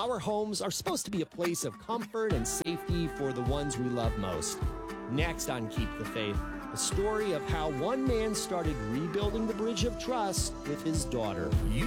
Our homes are supposed to be a place of comfort and safety for the ones we love most. Next on Keep the Faith, a story of how one man started rebuilding the bridge of trust with his daughter. You